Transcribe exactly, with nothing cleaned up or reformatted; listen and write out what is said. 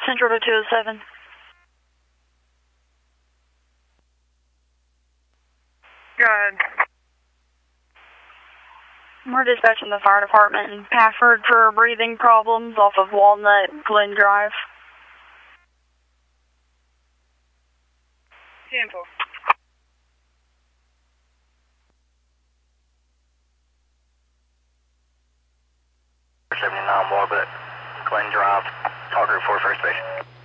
Central to two oh seven. Go ahead. We're dispatching the fire department in Pafford for breathing problems off of Walnut Glen Drive. Temple. seventy-nine Walnut Glen Drive, Talker for first base.